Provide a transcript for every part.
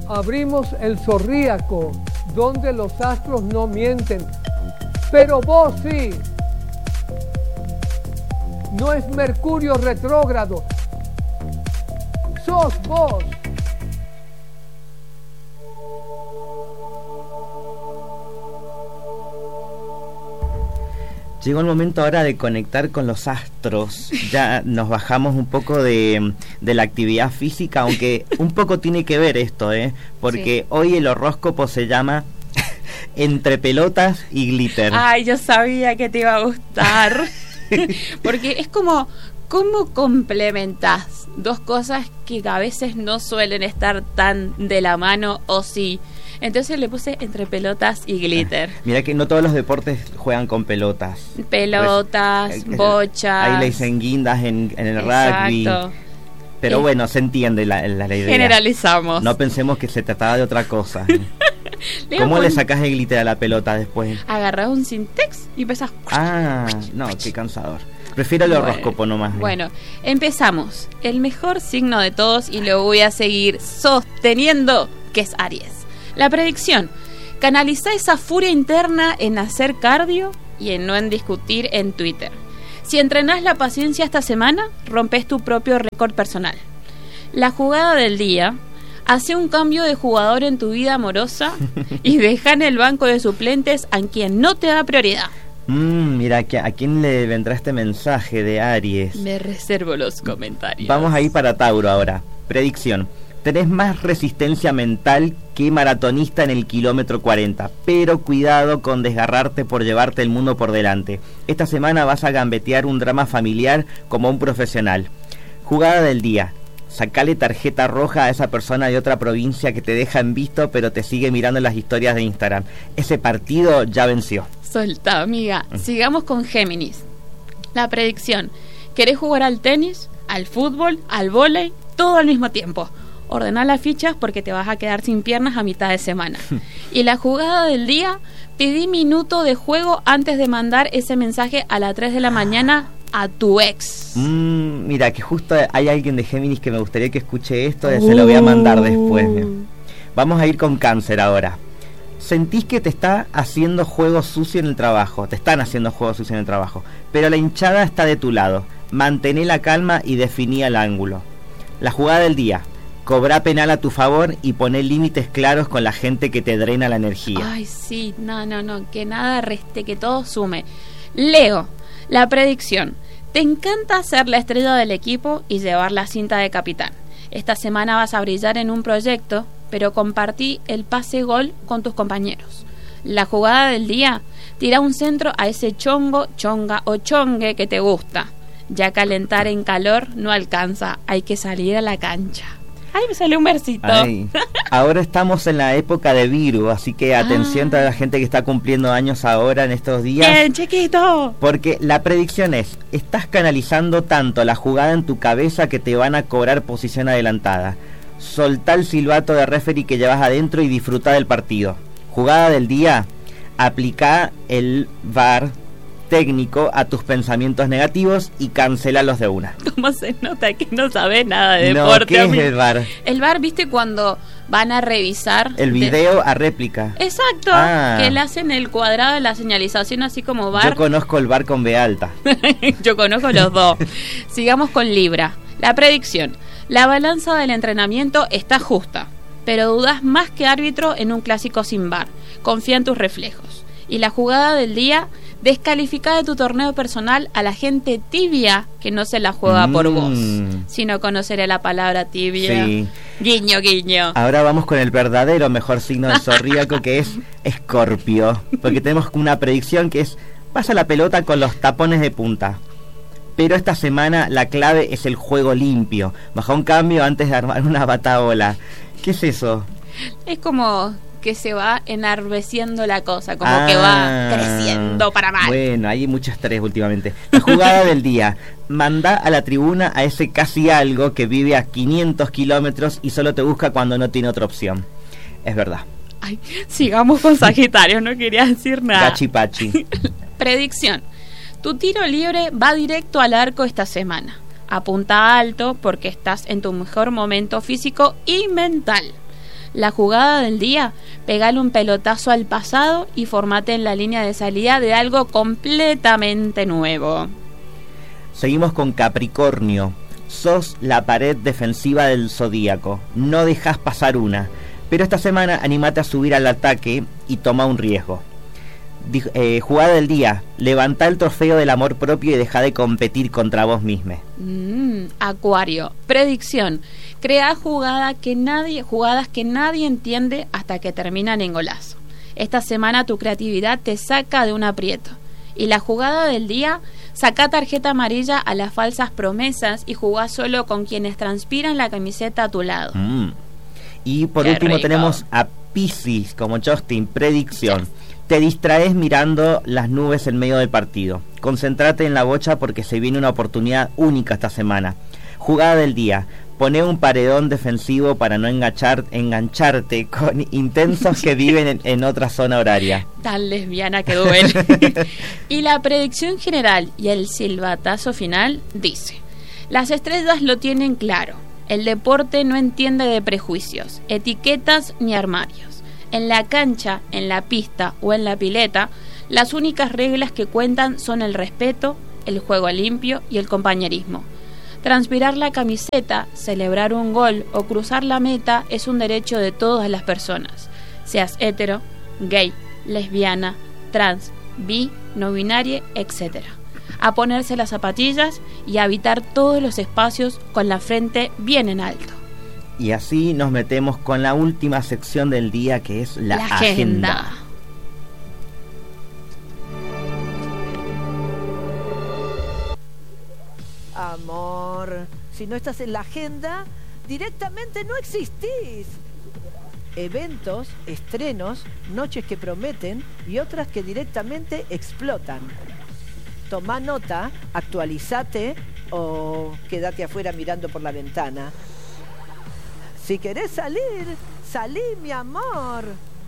abrimos el zodíaco, donde los astros no mienten. Pero vos sí. No es Mercurio retrógrado. Sos vos. Llegó el momento ahora de conectar con los astros. Ya nos bajamos un poco de la actividad física, aunque un poco tiene que ver esto, porque sí. Hoy el horóscopo se llama Entre pelotas y glitter. Ay, yo sabía que te iba a gustar. Porque es como, ¿cómo complementás dos cosas que a veces no suelen estar tan de la mano o sí? Entonces le puse entre pelotas y glitter. Mira que no todos los deportes juegan con pelotas. Pelotas, bochas. Ahí le dicen guindas en el rugby. Pero bueno, se entiende la idea. Generalizamos. No pensemos que se trataba de otra cosa. ¿Cómo le sacás el glitter a la pelota después? Agarrás un Sintex y empezás. No, qué cansador. Prefiero el horóscopo nomás. Bueno, empezamos. El mejor signo de todos, y lo voy a seguir sosteniendo, que es Aries. La predicción: canaliza esa furia interna en hacer cardio y en no discutir en Twitter. Si entrenás la paciencia esta semana, rompes tu propio récord personal. La jugada del día: hace un cambio de jugador en tu vida amorosa y deja en el banco de suplentes a quien no te da prioridad. Mira, ¿a quién le vendrá este mensaje de Aries? Me reservo los comentarios. Vamos a ir para Tauro ahora. Predicción: tenés más resistencia mental que maratonista en el kilómetro 40, pero cuidado con desgarrarte por llevarte el mundo por delante. Esta semana vas a gambetear un drama familiar como un profesional. Jugada del día: sacale tarjeta roja a esa persona de otra provincia que te deja en visto pero te sigue mirando en las historias de Instagram. Ese partido ya venció. Soltá, amiga. Sigamos con Géminis. La predicción: ¿querés jugar al tenis, al fútbol, al vóley, todo al mismo tiempo? Ordená las fichas porque te vas a quedar sin piernas a mitad de semana. Y la jugada del día: pedí minuto de juego antes de mandar ese mensaje a las 3 de la mañana a tu ex. Mira, que justo hay alguien de Géminis que me gustaría que escuche esto, se lo voy a mandar después. Vamos a ir con Cáncer ahora. Sentís que te está haciendo juego sucio en el trabajo, te están haciendo juego sucio en el trabajo, pero la hinchada está de tu lado. Mantené la calma y definí el ángulo. La jugada del día: cobra penal a tu favor y poné límites claros con la gente que te drena la energía. Ay, sí, no, que nada reste, que todo sume. Leo, la predicción: te encanta ser la estrella del equipo y llevar la cinta de capitán. Esta semana vas a brillar en un proyecto, pero compartí el pase gol con tus compañeros. La jugada del día: tira un centro a ese chongo, chonga o chongue que te gusta. Ya calentar en calor no alcanza, hay que salir a la cancha. Ay, me salió un versito. Ahora estamos en la época de Virgo, así que atención a la gente que está cumpliendo años ahora en estos días. ¡Bien, chiquito! Porque la predicción es: estás canalizando tanto la jugada en tu cabeza que te van a cobrar posición adelantada. Soltá el silbato de referee que llevas adentro y disfruta del partido. Jugada del día: aplica el VAR técnico a tus pensamientos negativos y cancélalos de una. ¿Cómo se nota que no sabes nada de deporte? ¿Qué es el VAR? El VAR, ¿viste cuando van a revisar el video a réplica? Exacto, que le hacen el cuadrado de la señalización así como VAR. Yo conozco el VAR con B alta. Yo conozco los dos. Sigamos con Libra. La predicción: la balanza del entrenamiento está justa, pero dudas más que árbitro en un clásico sin VAR. Confía en tus reflejos. Y la jugada del día: descalifica de tu torneo personal a la gente tibia que no se la juega por vos. Si no conoceré la palabra tibia. Sí. Guiño, guiño. Ahora vamos con el verdadero mejor signo del zodíaco, que es Escorpio. Porque tenemos una predicción que es: pasa la pelota con los tapones de punta. Pero esta semana la clave es el juego limpio. Baja un cambio antes de armar una bataola. ¿Qué es eso? Es como que se va enardeciendo la cosa, como que va creciendo para mal. Bueno, hay mucho estrés últimamente. La jugada del día: manda a la tribuna a ese casi algo que vive a 500 kilómetros y solo te busca cuando no tiene otra opción. Es verdad. Ay, sigamos con Sagitario, no quería decir nada. Gachipachi. Predicción: tu tiro libre va directo al arco esta semana. Apunta alto porque estás en tu mejor momento físico y mental. La jugada del día, pegale un pelotazo al pasado y formate en la línea de salida de algo completamente nuevo. Seguimos con Capricornio. Sos la pared defensiva del zodíaco, no dejas pasar una, pero esta semana animate a subir al ataque y toma un riesgo. Jugada del día, levantá el trofeo del amor propio y deja de competir contra vos mismo. Acuario, predicción, crea jugadas que nadie entiende hasta que terminan en golazo. Esta semana tu creatividad te saca de un aprieto. Y la jugada del día, saca tarjeta amarilla a las falsas promesas y jugá solo con quienes transpiran la camiseta a tu lado. Y por Qué último rico. tenemos a Piscis como Justin, predicción. Sí. Te distraes mirando las nubes en medio del partido. Concéntrate en la bocha porque se viene una oportunidad única esta semana. Jugada del día. Poné un paredón defensivo para no engancharte con intensos que viven en otra zona horaria. Tan lesbiana que duele. Y la predicción general y el silbatazo final dice: las estrellas lo tienen claro. El deporte no entiende de prejuicios, etiquetas ni armarios. En la cancha, en la pista o en la pileta, las únicas reglas que cuentan son el respeto, el juego limpio y el compañerismo. Transpirar la camiseta, celebrar un gol o cruzar la meta es un derecho de todas las personas, seas hetero, gay, lesbiana, trans, bi, no binaria, etc. A ponerse las zapatillas y a habitar todos los espacios con la frente bien en alto. Y así nos metemos con la última sección del día, que es la agenda. Amor, si no estás en la agenda, directamente no existís. Eventos, estrenos, noches que prometen y otras que directamente explotan. Tomá nota, actualizate o quédate afuera mirando por la ventana. Si querés salir, salí, mi amor.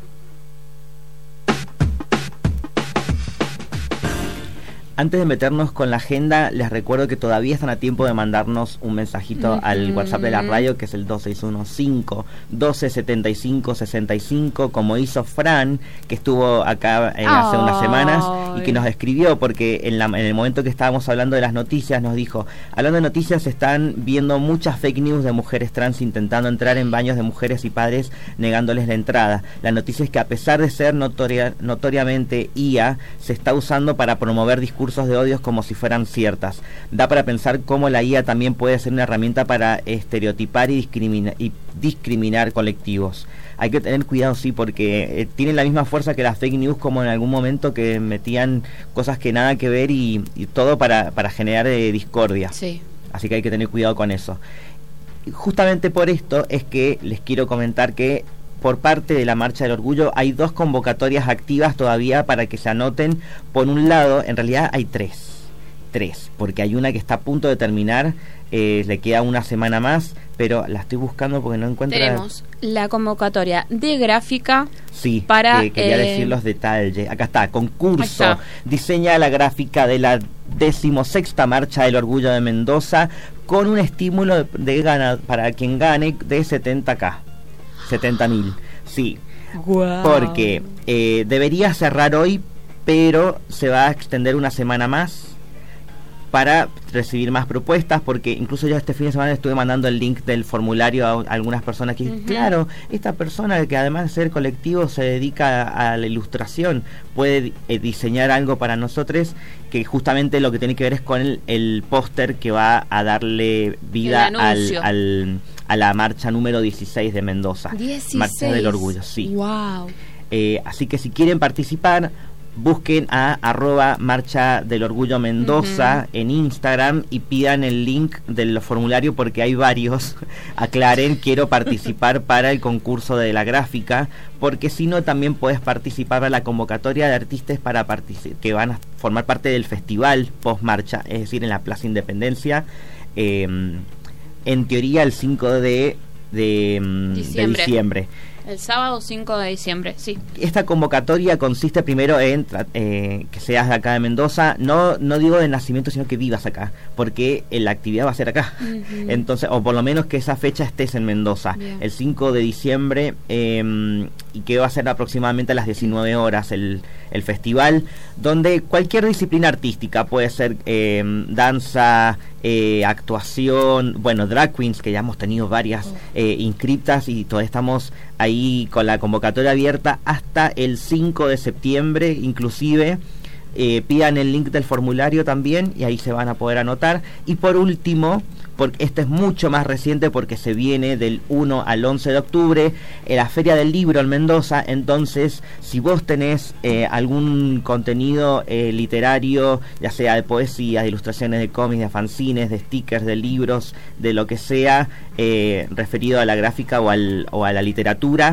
Antes de meternos con la agenda, les recuerdo que todavía están a tiempo de mandarnos un mensajito al WhatsApp de la radio, que es el 2615-1275-65, como hizo Fran, que estuvo acá hace unas semanas y que nos escribió, porque en el momento que estábamos hablando de las noticias, nos dijo: hablando de noticias, se están viendo muchas fake news de mujeres trans intentando entrar en baños de mujeres y padres negándoles la entrada. La noticia es que, a pesar de ser notoriamente IA, se está usando para promover discursos de odios como si fueran ciertas. Da para pensar cómo la IA también puede ser una herramienta para estereotipar y discriminar colectivos. Hay que tener cuidado, sí, porque tienen la misma fuerza que las fake news, como en algún momento que metían cosas que nada que ver y todo para generar discordia. Sí. Así que hay que tener cuidado con eso. Y justamente por esto es que les quiero comentar que por parte de la Marcha del Orgullo hay 2 convocatorias activas todavía para que se anoten. Por un lado, en realidad hay 3, porque hay una que está a punto de terminar, le queda una semana más, pero la estoy buscando porque no encuentro. Tenemos la convocatoria de gráfica. Sí, para quería decir los detalles. Acá está, concurso. Ahí está. Diseña la gráfica de la 16ª Marcha del Orgullo de Mendoza, con un estímulo para quien gane de 70.000, sí. Wow. Porque debería cerrar hoy, pero se va a extender una semana más para recibir más propuestas, porque incluso yo este fin de semana estuve mandando el link del formulario a algunas personas que dicen, claro, esta persona que además de ser colectivo se dedica a la ilustración, puede diseñar algo para nosotros, que justamente lo que tiene que ver es con el póster que va a darle vida a la marcha número 16 de Mendoza. 16. Marcha del Orgullo, sí. Wow. Así que si quieren participar, busquen a @Marcha del Orgullo Mendoza en Instagram y pidan el link del formulario, porque hay varios. Aclaren, quiero participar para el concurso de la gráfica, porque si no también puedes participar a la convocatoria de artistas que van a formar parte del festival post marcha, es decir, en la Plaza Independencia, en teoría el 5 de diciembre. El sábado 5 de diciembre, sí. Esta convocatoria consiste primero en que seas de acá de Mendoza, no digo de nacimiento, sino que vivas acá, porque la actividad va a ser acá. Entonces, o por lo menos que esa fecha estés en Mendoza. Bien. El 5 de diciembre, y que va a ser aproximadamente a las 19 horas el festival, donde cualquier disciplina artística, puede ser danza, actuación, bueno, drag queens, que ya hemos tenido varias inscriptas, y todavía estamos ahí con la convocatoria abierta hasta el 5 de septiembre, inclusive. Pidan el link del formulario también y ahí se van a poder anotar. Y por último, porque este es mucho más reciente, porque se viene del 1 al 11 de octubre la Feria del Libro en Mendoza. Entonces, si vos tenés algún contenido literario, ya sea de poesía, de ilustraciones, de cómics, de fanzines, de stickers, de libros, de lo que sea, referido a la gráfica o a la literatura,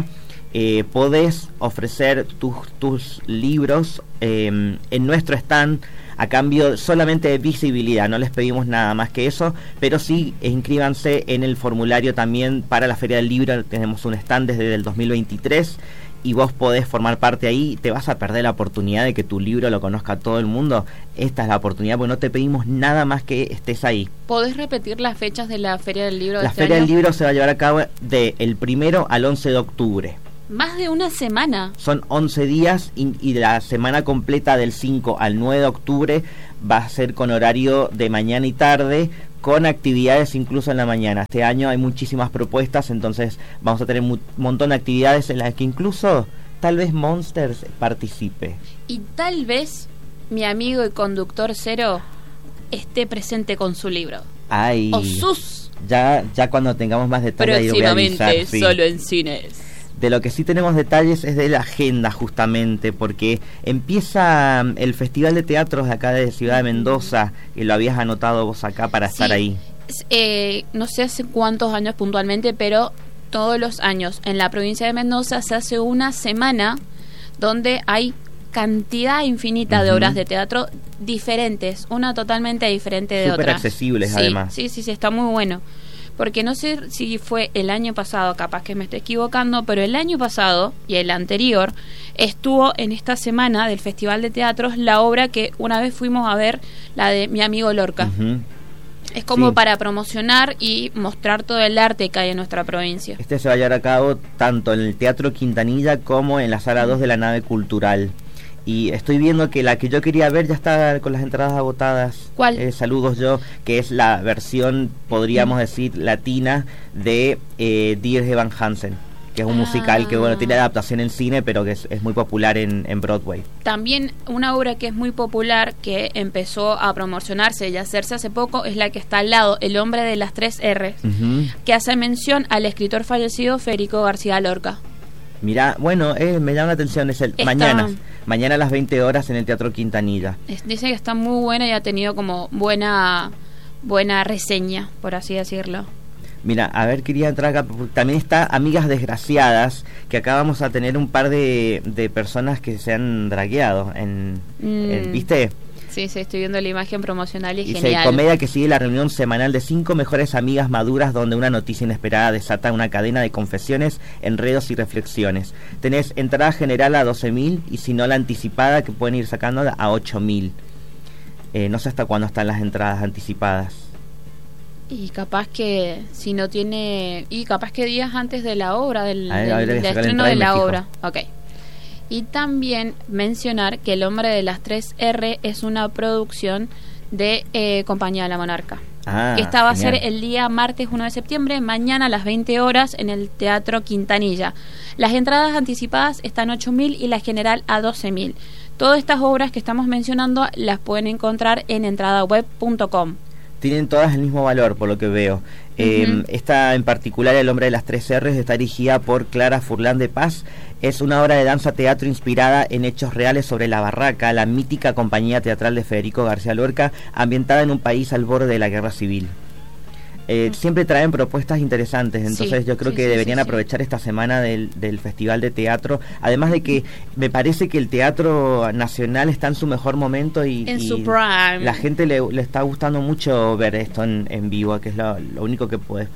podés ofrecer tus libros en nuestro stand a cambio solamente de visibilidad. No les pedimos nada más que eso, pero sí inscríbanse en el formulario también para la Feria del Libro. Tenemos un stand desde el 2023 y vos podés formar parte ahí. Te vas a perder la oportunidad de que tu libro lo conozca todo el mundo. Esta es la oportunidad, porque no te pedimos nada más que estés ahí. ¿Podés repetir las fechas de la Feria del Libro de La este Feria año? del Libro se va a llevar a cabo del 1 al 11 de octubre. Más de una semana. Son 11 días y la semana completa del 5 al 9 de octubre va a ser con horario de mañana y tarde, con actividades incluso en la mañana. Este año hay muchísimas propuestas, entonces vamos a tener un montón de actividades en las que incluso tal vez Monsters participe. Y tal vez mi amigo y conductor Cero esté presente con su libro. Ay, O sus. ya cuando tengamos más detalles ahí voy a avisar, Próximamente, sí. solo en cines. De lo que sí tenemos detalles es de la agenda, justamente, porque empieza el Festival de Teatros de acá de Ciudad de Mendoza, y lo habías anotado vos acá para estar ahí. No sé hace cuántos años puntualmente, pero todos los años en la provincia de Mendoza se hace una semana donde hay cantidad infinita de obras de teatro diferentes, una totalmente diferente de Súper otra. accesibles, Sí, además. Sí, está muy bueno. Porque no sé si fue el año pasado, capaz que me estoy equivocando, pero el año pasado y el anterior estuvo en esta semana del Festival de Teatros la obra que una vez fuimos a ver, la de Mi Amigo Lorca. Es como Sí. para promocionar y mostrar todo el arte que hay en nuestra provincia. Este se va a llevar a cabo tanto en el Teatro Quintanilla como en la Sala 2 de la Nave Cultural. Y estoy viendo que la que yo quería ver ya está con las entradas agotadas. ¿Cuál? Saludos yo, que es la versión, podríamos decir, latina de Dear Evan Hansen, que es un musical que, bueno, tiene adaptación en cine, pero que es muy popular en Broadway. También una obra que es muy popular, que empezó a promocionarse y a hacerse hace poco, es la que está al lado, El hombre de las 3 R's, que hace mención al escritor fallecido Federico García Lorca. Mirá, bueno, me llama la atención, es mañana a las 20 horas en el Teatro Quintanilla. Dice que está muy buena y ha tenido como buena reseña, por así decirlo. Mira, a ver, quería entrar acá, porque también está Amigas Desgraciadas, que acá vamos a tener un par de personas que se han dragueado ¿viste? Sí, estoy viendo la imagen promocional y Dice, genial. comedia que sigue la reunión semanal de 5 mejores amigas maduras, donde una noticia inesperada desata una cadena de confesiones, enredos y reflexiones. Tenés entrada general a 12.000 y si no la anticipada, que pueden ir sacando a 8.000. No sé hasta cuándo están las entradas anticipadas. Y capaz que si no tiene... Y capaz que días antes de la obra, del estreno de la obra. Ok. Y también mencionar que El hombre de las 3 R es una producción de Compañía de la Monarca. Esta va a ser el día martes 1 de septiembre, mañana a las 20 horas en el Teatro Quintanilla. Las entradas anticipadas están 8.000 y la general a 12.000. Todas estas obras que estamos mencionando las pueden encontrar en entradaweb.com. Tienen todas el mismo valor, por lo que veo. Esta en particular, El hombre de las 3 R's, está dirigida por Clara Furlan de Paz. Es una obra de danza-teatro inspirada en hechos reales sobre La Barraca, la mítica compañía teatral de Federico García Lorca, ambientada en un país al borde de la guerra civil. Siempre traen propuestas interesantes, entonces yo creo que deberían aprovechar esta semana del Festival de Teatro, además de que me parece que el teatro nacional está en su mejor momento y su prime. La gente le está gustando mucho ver esto en vivo, que es lo único que puedes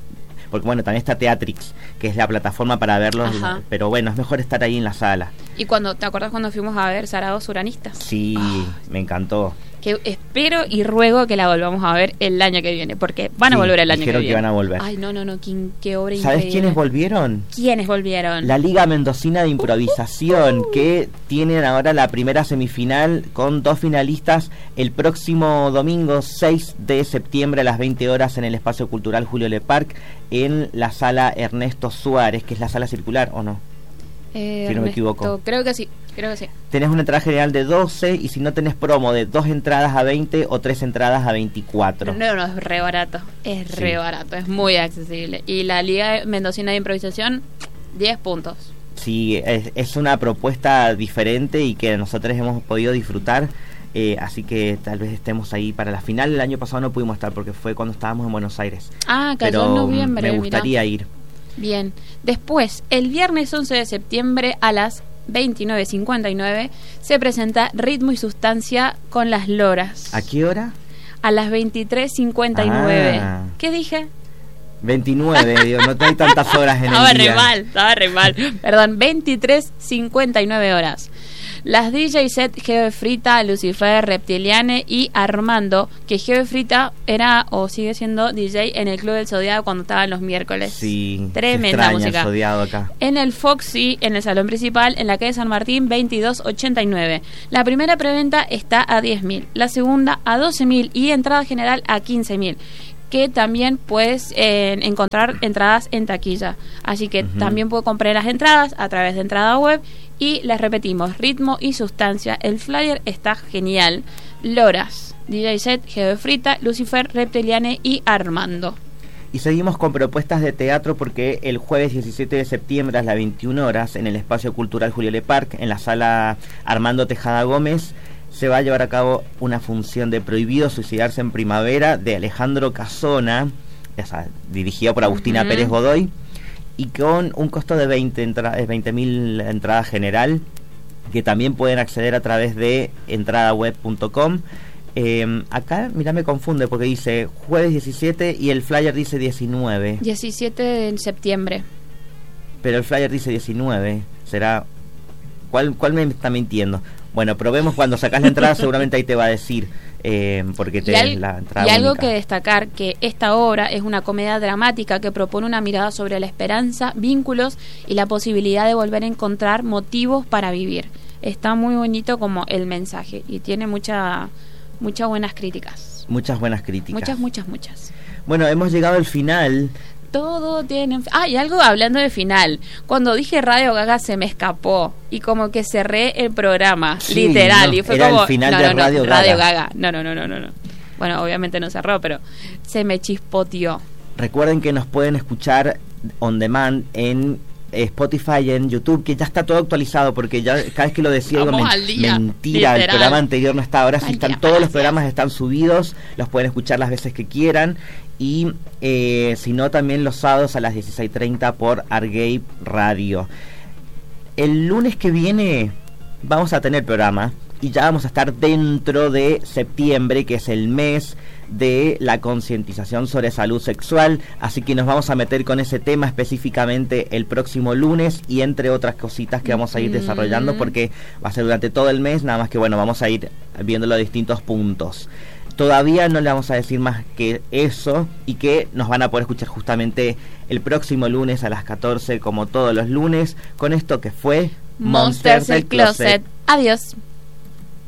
porque bueno, también está Teatrix, que es la plataforma para verlos, Ajá. pero bueno, es mejor estar ahí en la sala. ¿Y te acordás cuando fuimos a ver Sarados Uranistas? Sí, me encantó. Que espero y ruego que la volvamos a ver el año que viene, porque van a Sí, volver el año que dijeron viene. que van a volver. Ay, no, qué obra ¿Sabes increíble. quiénes volvieron? ¿Quiénes volvieron? La Liga Mendocina de Improvisación, que tienen ahora la primera semifinal con 2 finalistas el próximo domingo 6 de septiembre a las 20 horas en el Espacio Cultural Julio Le Parc, en la sala Ernesto Suárez, que es la sala circular, ¿o no? Si no me equivoco. Creo que sí. Tenés una entrada general de 12 y si no tenés promo de 2 entradas a 20 o 3 entradas a 24. No, es re barato. Es re barato, es muy accesible. Y la Liga Mendocina de Improvisación, 10 puntos. Sí, es una propuesta diferente y que nosotros hemos podido disfrutar, así que tal vez estemos ahí para la final. El año pasado no pudimos estar porque fue cuando estábamos en Buenos Aires. Ah, cayó pero en noviembre. me gustaría ir. Bien. Después, el viernes 11 de septiembre a las 29:59 se presenta Ritmo y Sustancia con las Loras. ¿A qué hora? A las 23:59. Ah. ¿Qué dije? 29, digo, no hay tantas horas en Estaba el día. Estaba re mal. Perdón, 23:59 horas. Las DJ set Geo Frita, Lucifer, Reptiliane y Armando, que Geo Frita era o sigue siendo DJ en el Club del Zodiaco cuando estaban los miércoles. Sí, tremenda se extraña música. el Zodiaco acá. En el Foxy, en el salón principal, en la calle San Martín, 2289. La primera preventa está a 10.000, la segunda a 12.000 y entrada general a 15.000. Que también puedes encontrar entradas en taquilla. Así que también puedo comprar las entradas a través de entrada web. Y les repetimos, Ritmo y Sustancia. El flyer está genial. Loras, DJ set, Geo Frita, Lucifer, Reptiliane y Armando. Y seguimos con propuestas de teatro porque el jueves 17 de septiembre a las 21 horas en el Espacio Cultural Julio Le Parc, en la sala Armando Tejada Gómez, se va a llevar a cabo una función de Prohibido Suicidarse en Primavera de Alejandro Casona, dirigida por Agustina Pérez Godoy, y con un costo de 20.000 entradas general, que también pueden acceder a través de entradaweb.com. Acá, mira, me confunde porque dice jueves 17 y el flyer dice 19. 17 de septiembre. Pero el flyer dice 19. ¿Será? ¿Cuál me está mintiendo? Bueno, probemos cuando sacas la entrada, seguramente ahí te va a decir, porque tenés la entrada y algo única. que destacar, que esta obra es una comedia dramática que propone una mirada sobre la esperanza, vínculos y la posibilidad de volver a encontrar motivos para vivir. Está muy bonito como el mensaje y tiene muchas buenas críticas. Muchas buenas críticas. Muchas. Bueno, hemos llegado al final. Todo tiene... y algo hablando de final. Cuando dije Radio Gaga se me escapó y como que cerré el programa, Sí, literal. no, Y fue era como... el final de Radio Gaga. No. Bueno, obviamente no cerró, pero se me chispoteó. Recuerden que nos pueden escuchar on demand en Spotify y en YouTube, que ya está todo actualizado, porque ya cada vez que lo decía digo, Vamos al día, mentira, literal. el programa anterior no está, ahora sí Ay, están, ya, todos los gracias. programas están subidos, los pueden escuchar las veces que quieran, y si no, también los sábados a las 16:30 por Argape Radio. El lunes que viene vamos a tener programa y ya vamos a estar dentro de septiembre, que es el mes de la concientización sobre salud sexual, así que nos vamos a meter con ese tema específicamente el próximo lunes y entre otras cositas que vamos a ir desarrollando, porque va a ser durante todo el mes, nada más que bueno, vamos a ir viéndolo a distintos puntos. Todavía no le vamos a decir más que eso, y que nos van a poder escuchar justamente el próximo lunes a las 14, como todos los lunes, con esto que fue Monsters del Closet. Adiós.